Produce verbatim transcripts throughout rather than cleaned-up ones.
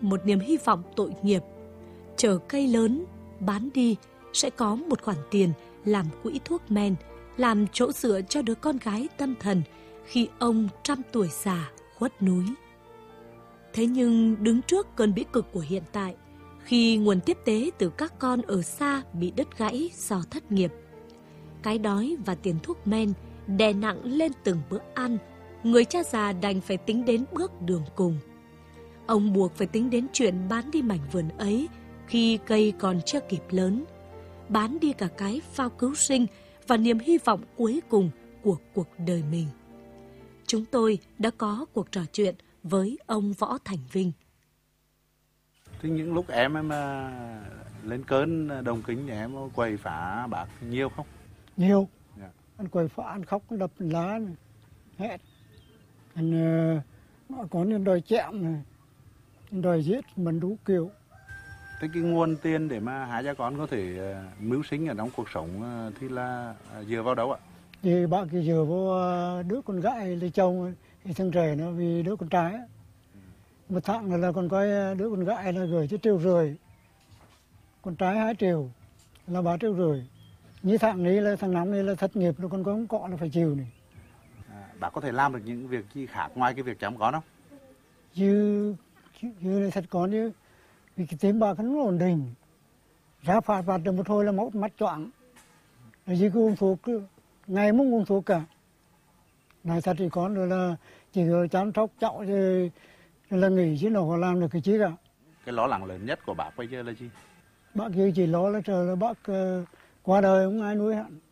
một niềm hy vọng tội nghiệp. Chờ cây lớn, bán đi sẽ có một khoản tiền làm quỹ thuốc men, làm chỗ dựa cho đứa con gái tâm thần khi ông trăm tuổi già khuất núi. Thế nhưng đứng trước cơn bĩ cực của hiện tại, khi nguồn tiếp tế từ các con ở xa bị đứt gãy do thất nghiệp, cái đói và tiền thuốc men đè nặng lên từng bữa ăn, người cha già đành phải tính đến bước đường cùng. Ông buộc phải tính đến chuyện bán đi mảnh vườn ấy khi cây còn chưa kịp lớn, bán đi cả cái phao cứu sinh và niềm hy vọng cuối cùng của cuộc đời mình. Chúng tôi đã có cuộc trò chuyện với ông Võ Thành Vinh. Thì những lúc em em lên cơn đồng kính thì em quầy phá bạc nhiều không? Nhiều. Yeah. Anh quầy phá, anh khóc, anh đập lá này, hét. Anh uh, có những đòi chẹm này, đòi giết mình đủ kiểu. Thế cái nguồn tiền để mà hai cha con có thể uh, mưu sinh ở trong cuộc sống uh, thì là uh, dựa vào đâu ạ? Thì bác kia dựa vào uh, đứa con gái lấy chồng thì thằng rể nó vì đứa con trai. Ừ. Một tháng là còn coi đứa con gái là gửi cho triệu rưỡi, con trai hai triệu là ba triệu rưỡi. Như thằng này là thằng năm này là thất nghiệp, nó còn có không cọ là phải chịu này. À, bác có thể làm được những việc gì khác ngoài cái việc chăm con không? Như như là thật con chứ, vì cái tim bác nó ổn định, ra phạt phạt được một thôi là một mắt choạng, là gì cứ uống thuốc cứ ngày muốn uống thuốc cả. Này thật thì con rồi là chỉ chăm sóc cháu thì là nghỉ chứ nó có làm được cái chi cả. Cái lo lắng lớn nhất của bác bây giờ là gì? Bác kia chỉ lo là trời là bác uh, qua đời không ai nuôi hắn.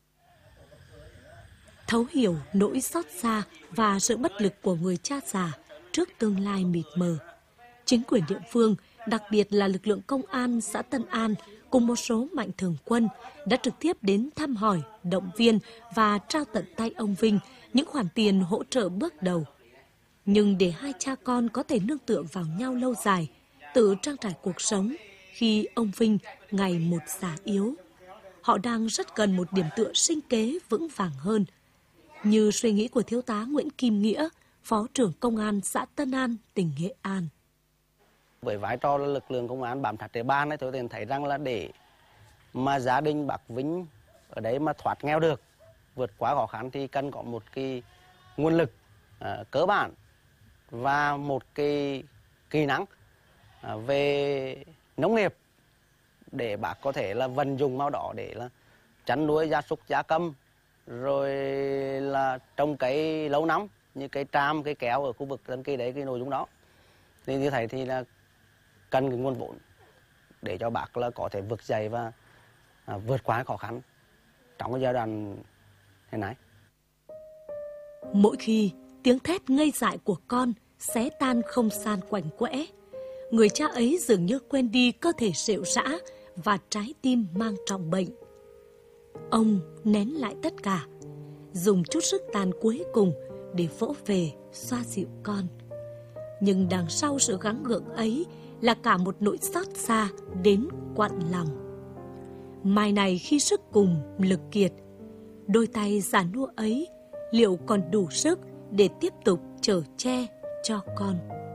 Thấu hiểu nỗi xót xa và sự bất lực của người cha già trước tương lai mịt mờ, chính quyền địa phương, đặc biệt là lực lượng công an xã Tân An cùng một số mạnh thường quân đã trực tiếp đến thăm hỏi, động viên và trao tận tay ông Vinh những khoản tiền hỗ trợ bước đầu. Nhưng để hai cha con có thể nương tựa vào nhau lâu dài, tự trang trải cuộc sống khi ông Vinh ngày một già yếu, họ đang rất cần một điểm tựa sinh kế vững vàng hơn. Như suy nghĩ của thiếu tá Nguyễn Kim Nghĩa, Phó trưởng Công an xã Tân An, tỉnh Nghệ An. Với vai trò là lực lượng công an bám sát địa bàn ấy, tôi thấy rằng là để mà gia đình bác Vinh ở đấy mà thoát nghèo được, vượt qua khó khăn thì cần có một cái nguồn lực uh, cơ bản và một cái kỹ năng uh, về nông nghiệp để bác có thể là vận dụng mau đó để là chăn nuôi gia súc gia cầm, rồi là trồng cây lâu năm như cây tràm, cây kéo ở khu vực dân cư đấy, cái nội dung đó. Thì như thế thì là cần cái nguồn vốn để cho bác là có thể vực dậy và à, vượt qua khó khăn trong cái giai đoạn hiện nay. Mỗi khi tiếng thét ngây dại của con xé tan không gian quạnh quẽ, người cha ấy dường như quên đi cơ thể rệu rã và trái tim mang trọng bệnh. Ông nén lại tất cả, dùng chút sức tàn cuối cùng để vỗ về xoa dịu con. Nhưng đằng sau sự gắng gượng ấy là cả một nỗi xót xa đến quặn lòng. Mai này khi sức cùng lực kiệt, đôi tay già nua ấy liệu còn đủ sức để tiếp tục chở che cho con.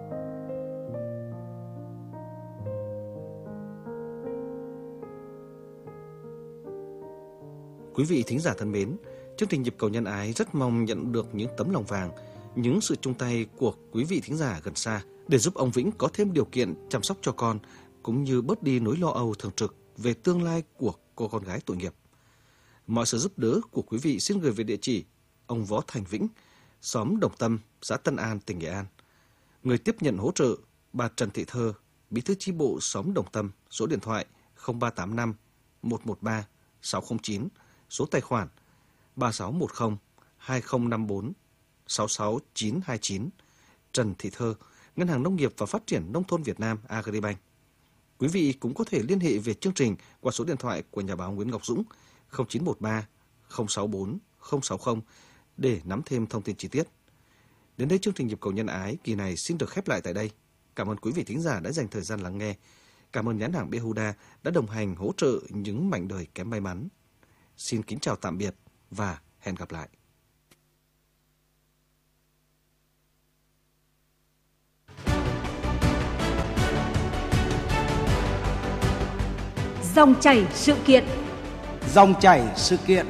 Quý vị thính giả thân mến, chương trình Nhịp cầu nhân ái rất mong nhận được những tấm lòng vàng, những sự chung tay của quý vị thính giả gần xa để giúp ông Vĩnh có thêm điều kiện chăm sóc cho con, cũng như bớt đi nỗi lo âu thường trực về tương lai của cô con gái tội nghiệp. Mọi sự giúp đỡ của quý vị xin gửi về địa chỉ ông Võ Thành Vĩnh, xóm Đồng Tâm, xã Tân An, tỉnh Nghệ An. Người tiếp nhận hỗ trợ bà Trần Thị Thơ, bí thư chi bộ xóm Đồng Tâm, số điện thoại không ba tám năm một một ba sáu không chín, số tài khoản ba sáu một không hai không năm bốn sáu sáu chín hai chín, Trần Thị Thơ, Ngân hàng Nông nghiệp và Phát triển Nông thôn Việt Nam Agribank. Quý vị cũng có thể liên hệ về chương trình qua số điện thoại của nhà báo Nguyễn Ngọc Dũng không chín một ba không sáu bốn không sáu không để nắm thêm thông tin chi tiết. Đến đây chương trình Nhịp cầu nhân ái kỳ này xin được khép lại tại đây. Cảm ơn quý vị thính giả đã dành thời gian lắng nghe. Cảm ơn nhãn hàng Behuda đã đồng hành hỗ trợ những mảnh đời kém may mắn. Xin kính chào tạm biệt và hẹn gặp lại. Dòng chảy sự kiện. Dòng chảy sự kiện.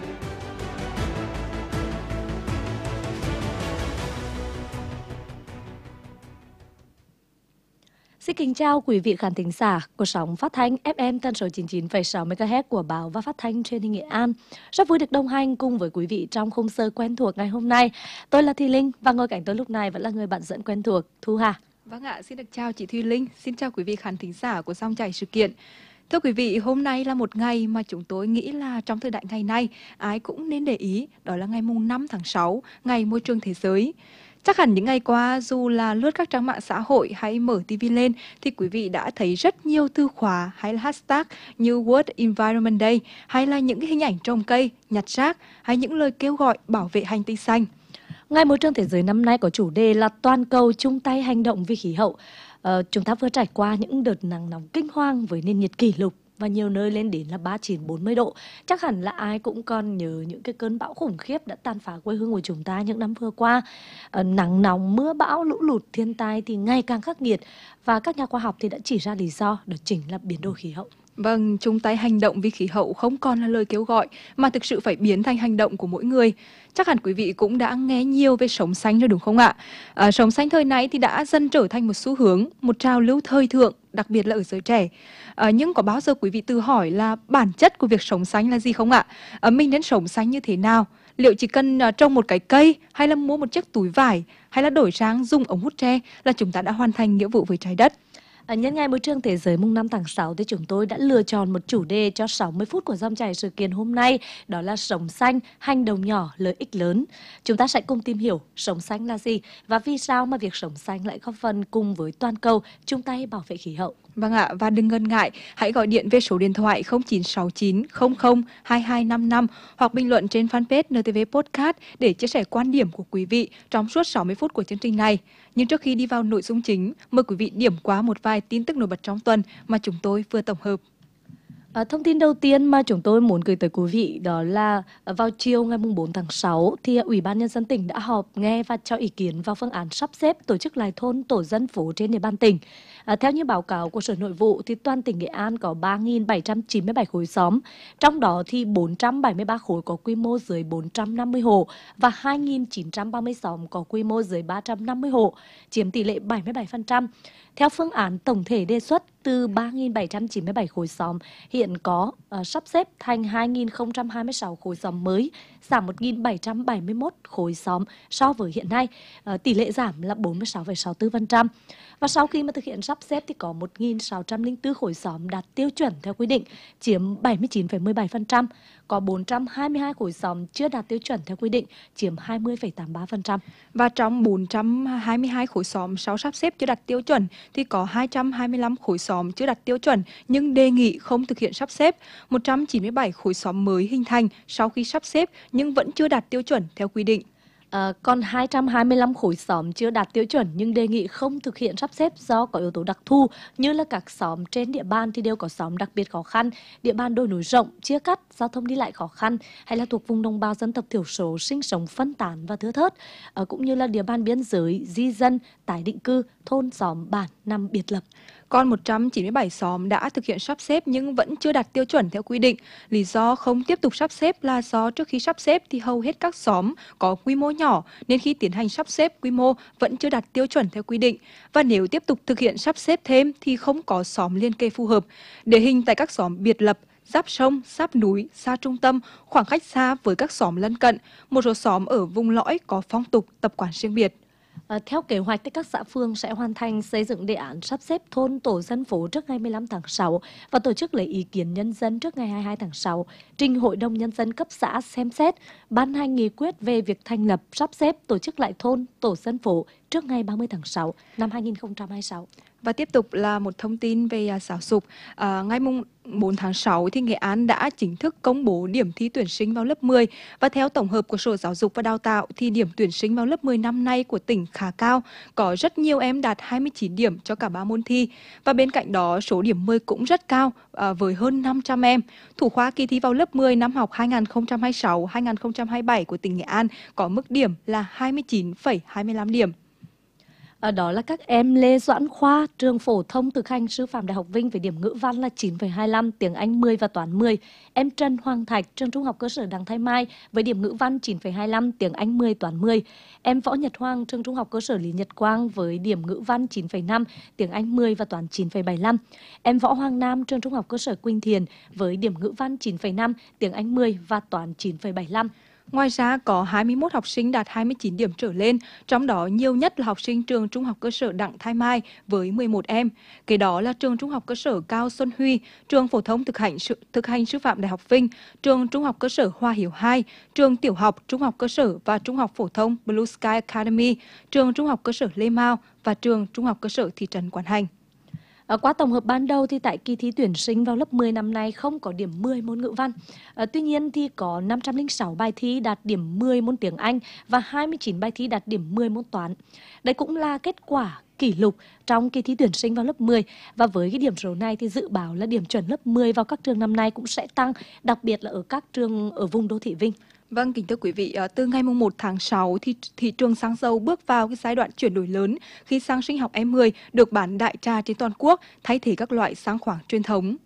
Xin kính chào quý vị khán thính giả của sóng phát thanh ép em tần số chín mươi chín phẩy sáu mê ga héc của Báo và Phát thanh Truyền hình Nghệ An. Rất vui được đồng hành cùng với quý vị trong khung giờ quen thuộc ngày hôm nay. Tôi là Thùy Linh và ngồi cạnh tôi lúc này vẫn là người bạn dẫn quen thuộc, Thu Hà. Vâng ạ, xin được chào chị Thùy Linh, xin chào quý vị khán thính giả của Dòng chảy sự kiện. Thưa quý vị, hôm nay là một ngày mà chúng tôi nghĩ là trong thời đại ngày nay ai cũng nên để ý, đó là ngày mùng năm tháng sáu, ngày môi trường thế giới. Chắc hẳn những ngày qua, dù là lướt các trang mạng xã hội hay mở ti vi lên, thì quý vị đã thấy rất nhiều từ khóa hay là hashtag như World Environment Day, hay là những cái hình ảnh trồng cây, nhặt rác, hay những lời kêu gọi bảo vệ hành tinh xanh. Ngày môi trường thế giới năm nay có chủ đề là toàn cầu chung tay hành động vì khí hậu. Ờ, chúng ta vừa trải qua những đợt nắng nóng kinh hoàng với nền nhiệt kỷ lục và nhiều nơi lên đến là ba mươi chín bốn mươi độ. Chắc hẳn là ai cũng còn nhớ những cái cơn bão khủng khiếp đã tàn phá quê hương của chúng ta những năm vừa qua. Ờ, nắng nóng, mưa bão, lũ lụt, thiên tai thì ngày càng khắc nghiệt và các nhà khoa học thì đã chỉ ra lý do đó chính là biến đổi khí hậu. Vâng, chung tay hành động vì khí hậu không còn là lời kêu gọi mà thực sự phải biến thành hành động của mỗi người. Chắc hẳn quý vị cũng đã nghe nhiều về sống xanh rồi đúng không ạ? À, sống xanh thời này thì đã dần trở thành một xu hướng, một trào lưu thời thượng, đặc biệt là ở giới trẻ. À, nhưng có bao giờ quý vị tự hỏi là bản chất của việc sống xanh là gì không ạ? À, mình nên sống xanh như thế nào? Liệu chỉ cần uh, trồng một cái cây hay là mua một chiếc túi vải hay là đổi sang dùng ống hút tre là chúng ta đã hoàn thành nghĩa vụ với trái đất? À, nhân ngày môi trường thế giới mùng năm tháng sáu thì chúng tôi đã lựa chọn một chủ đề cho sáu mươi phút của dòng chảy sự kiện hôm nay, đó là sống xanh, hành động nhỏ, lợi ích lớn. Chúng ta sẽ cùng tìm hiểu sống xanh là gì và vì sao mà việc sống xanh lại góp phần cùng với toàn cầu chung tay bảo vệ khí hậu. Vâng ạ, và đừng ngần ngại, hãy gọi điện về số điện thoại không chín sáu chín không không hai hai năm năm hoặc bình luận trên fanpage en tê vê Podcast để chia sẻ quan điểm của quý vị trong suốt sáu mươi phút của chương trình này. Nhưng trước khi đi vào nội dung chính, mời quý vị điểm qua một vài tin tức nổi bật trong tuần mà chúng tôi vừa tổng hợp. À, thông tin đầu tiên mà chúng tôi muốn gửi tới quý vị đó là vào chiều ngày bốn tháng sáu thì Ủy ban Nhân dân tỉnh đã họp nghe và cho ý kiến vào phương án sắp xếp tổ chức lại thôn tổ dân phố trên địa bàn tỉnh. À, theo như báo cáo của Sở Nội vụ thì toàn tỉnh Nghệ An có ba nghìn bảy trăm chín mươi bảy khối xóm, trong đó thì bốn trăm bảy mươi ba khối có quy mô dưới bốn trăm năm mươi hộ và hai nghìn chín trăm ba mươi xóm có quy mô dưới ba trăm năm mươi hộ, chiếm tỷ lệ bảy mươi bảy phần trăm. Theo phương án tổng thể đề xuất, từ ba nghìn bảy trăm chín mươi bảy khối xóm hiện có uh, sắp xếp thành hai nghìn không trăm hai mươi sáu khối xóm mới, giảm một nghìn bảy trăm bảy mươi mốt khối xóm so với hiện nay, uh, tỷ lệ giảm là bốn mươi sáu phẩy sáu mươi tư phần trăm. Và sau khi mà thực hiện sắp xếp thì có một nghìn sáu trăm lẻ bốn khối xóm đạt tiêu chuẩn theo quy định, chiếm bảy mươi chín phẩy mười bảy phần trăm. Có bốn trăm hai mươi hai khối xóm chưa đạt tiêu chuẩn theo quy định, chiếm hai mươi phẩy tám mươi ba phần trăm. Và trong bốn trăm hai mươi hai khối xóm sau sắp xếp chưa đạt tiêu chuẩn thì có hai trăm hai mươi lăm khối xóm chưa đạt tiêu chuẩn nhưng đề nghị không thực hiện sắp xếp, một trăm chín mươi bảy khối xóm mới hình thành sau khi sắp xếp nhưng vẫn chưa đạt tiêu chuẩn theo quy định. À, còn hai trăm hai mươi lăm khối xóm chưa đạt tiêu chuẩn nhưng đề nghị không thực hiện sắp xếp do có yếu tố đặc thù, như là các xóm trên địa bàn thì đều có xóm đặc biệt khó khăn, địa bàn đồi núi rộng, chia cắt, giao thông đi lại khó khăn, hay là thuộc vùng đồng bào dân tộc thiểu số sinh sống phân tán và thưa thớt, à, cũng như là địa bàn biên giới, di dân, tái định cư, thôn xóm bản nằm biệt lập. Còn một trăm chín mươi bảy xóm đã thực hiện sắp xếp nhưng vẫn chưa đạt tiêu chuẩn theo quy định. Lý do không tiếp tục sắp xếp là do trước khi sắp xếp thì hầu hết các xóm có quy mô nhỏ nên khi tiến hành sắp xếp quy mô vẫn chưa đạt tiêu chuẩn theo quy định. Và nếu tiếp tục thực hiện sắp xếp thêm thì không có xóm liên kề phù hợp. Địa hình tại các xóm biệt lập, giáp sông, giáp núi, xa trung tâm, khoảng cách xa với các xóm lân cận. Một số xóm ở vùng lõi có phong tục, tập quán riêng biệt. À, theo kế hoạch thì các xã phường sẽ hoàn thành xây dựng đề án sắp xếp thôn tổ dân phố trước ngày mười lăm tháng sáu và tổ chức lấy ý kiến nhân dân trước ngày hai mươi hai tháng sáu, trình Hội đồng Nhân dân cấp xã xem xét, ban hành nghị quyết về việc thành lập sắp xếp tổ chức lại thôn tổ dân phố trước ngày ba mươi tháng sáu năm hai nghìn không trăm hai mươi sáu. Và tiếp tục là một thông tin về uh, giáo dục. À, ngày mùng bốn tháng sáu thì Nghệ An đã chính thức công bố điểm thi tuyển sinh vào lớp mười. Và theo tổng hợp của Sở Giáo dục và Đào tạo thì điểm tuyển sinh vào lớp mười năm nay của tỉnh khá cao. Có rất nhiều em đạt hai mươi chín điểm cho cả ba môn thi. Và bên cạnh đó số điểm mười cũng rất cao à, với hơn năm trăm em. Thủ khoa kỳ thi vào lớp mười năm học hai nghìn không trăm hai mươi sáu hai nghìn không trăm hai mươi bảy của tỉnh Nghệ An có mức điểm là hai mươi chín phẩy hai mươi lăm điểm. Ở đó là các em Lê Doãn Khoa, trường phổ thông thực hành sư phạm Đại học Vinh với điểm ngữ văn là chín phẩy hai lăm, tiếng Anh mười và toán mười. Em Trần Hoàng Thạch, trường trung học cơ sở Đặng Thái Mai với điểm ngữ văn chín phẩy hai lăm, tiếng Anh mười, toán mười. Em Võ Nhật Hoàng, trường trung học cơ sở Lý Nhật Quang với điểm ngữ văn chín phẩy năm, tiếng Anh mười và toán chín phẩy bảy lăm. Em Võ Hoàng Nam, trường trung học cơ sở Quỳnh Thiền với điểm ngữ văn chín phẩy năm, tiếng Anh mười và toán chín phẩy bảy lăm. Ngoài ra có hai mươi mốt học sinh đạt hai mươi chín điểm trở lên, trong đó nhiều nhất là học sinh trường trung học cơ sở Đặng Thái Mai với mười một em. Kế đó là trường trung học cơ sở Cao Xuân Huy, trường phổ thông thực hành sự, thực hành sư phạm Đại học Vinh, trường trung học cơ sở Hoa Hiếu hai, trường tiểu học, trung học cơ sở và trung học phổ thông Blue Sky Academy, trường trung học cơ sở Lê Mau và trường trung học cơ sở thị trấn Quán Hành. À, qua tổng hợp ban đầu thì tại kỳ thi tuyển sinh vào lớp mười năm nay không có điểm mười môn ngữ văn. À, tuy nhiên thì có năm trăm lẻ sáu bài thi đạt điểm mười môn tiếng Anh và hai mươi chín bài thi đạt điểm mười môn toán. Đây cũng là kết quả kỷ lục trong kỳ thi tuyển sinh vào lớp mười, và với cái điểm số này thì dự báo là điểm chuẩn lớp mười vào các trường năm nay cũng sẽ tăng, đặc biệt là ở các trường ở vùng đô thị Vinh. Vâng, kính thưa quý vị, từ ngày mùng một tháng sáu thì thị trường xăng dầu bước vào cái giai đoạn chuyển đổi lớn khi xăng sinh học E mười được bán đại trà trên toàn quốc, thay thế các loại xăng khoáng truyền thống.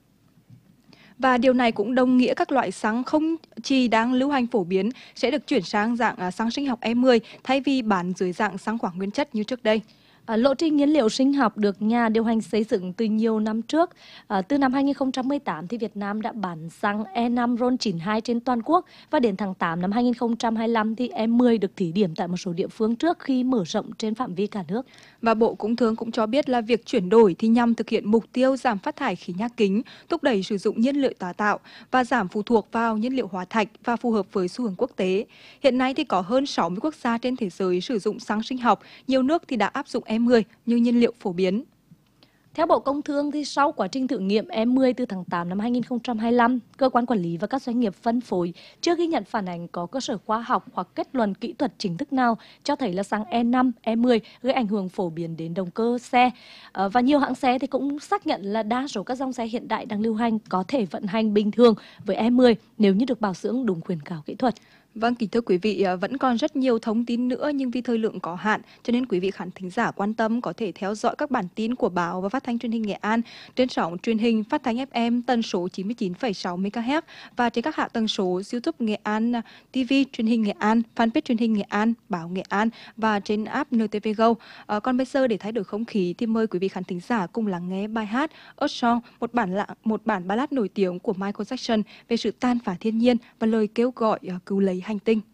Và điều này cũng đồng nghĩa các loại xăng không chỉ đang lưu hành phổ biến sẽ được chuyển sang dạng xăng sinh học E mười thay vì bán dưới dạng xăng khoáng nguyên chất như trước đây. À, lộ trình nhiên liệu sinh học được nhà điều hành xây dựng từ nhiều năm trước. À, từ năm hai nghìn không trăm mười tám thì Việt Nam đã bán xăng E năm RON chín mươi hai trên toàn quốc, và đến tháng tám năm hai nghìn không trăm hai mươi lăm thì E mười được thí điểm tại một số địa phương trước khi mở rộng trên phạm vi cả nước. Và Bộ Công Thương cũng cho biết là việc chuyển đổi thì nhằm thực hiện mục tiêu giảm phát thải khí nhà kính, thúc đẩy sử dụng nhiên liệu tái tạo và giảm phụ thuộc vào nhiên liệu hóa thạch và phù hợp với xu hướng quốc tế. Hiện nay thì có hơn sáu mươi quốc gia trên thế giới sử dụng xăng sinh học, nhiều nước thì đã áp dụng E mười như nhiên liệu phổ biến. Theo Bộ Công Thương thì sau quá trình thử nghiệm E mười từ tháng tám năm hai nghìn không trăm hai mươi lăm, cơ quan quản lý và các doanh nghiệp phân phối chưa ghi nhận phản ánh có cơ sở khoa học hoặc kết luận kỹ thuật chính thức nào cho thấy là xăng E năm, E mười gây ảnh hưởng phổ biến đến động cơ xe. À, và nhiều hãng xe thì cũng xác nhận là đa số các dòng xe hiện đại đang lưu hành có thể vận hành bình thường với E mười nếu như được bảo dưỡng đúng khuyến cáo kỹ thuật. Vâng, kính thưa quý vị, vẫn còn rất nhiều thông tin nữa nhưng vì thời lượng có hạn cho nên quý vị khán thính giả quan tâm có thể theo dõi các bản tin của báo và phát thanh truyền hình Nghệ An trên sóng truyền hình phát thanh ép em tần số chín mươi chín phẩy sáu mê ga héc và trên các hạ tầng số YouTube Nghệ An ti vi, truyền hình Nghệ An, fanpage truyền hình Nghệ An, báo Nghệ An và trên app en tê vê Go. À, còn bây giờ để thay đổi không khí thì mời quý vị khán thính giả cùng lắng nghe bài hát Earth Song, một bản lạ, một bản ballad nổi tiếng của Michael Jackson về sự tan phá thiên nhiên và lời kêu gọi uh, cứu lấy hành tinh.